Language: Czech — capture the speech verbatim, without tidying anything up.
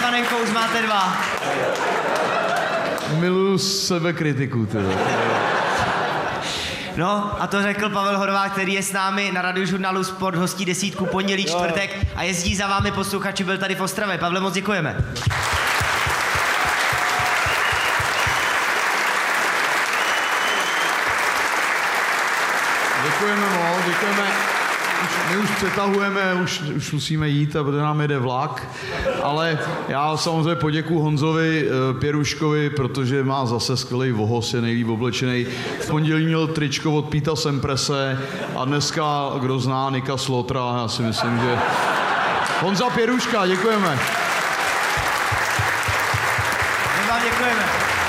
Panenko už máte dva. Miluju sebekritiku, teda. No a to řekl Pavel Horváth, který je s námi na Radiožurnálu Sport, hostí desítku pondělí, čtvrtek a jezdí za vámi posluchači, byl tady v Ostravě. Pavle, moc děkujeme. Děkujeme moc, děkujeme. Už, my už přetahujeme, už, už musíme jít, a protože nám jede vlak, ale já samozřejmě poděkuju Honzovi e, Pěruškovi, protože má zase skvělý vohos, je nejlíp oblečený. V pondělí měl tričko od Píta Semprese a dneska kdo zná Nika Slotra, já si myslím, že... Honza Pěruška, děkujeme. My vám děkujeme.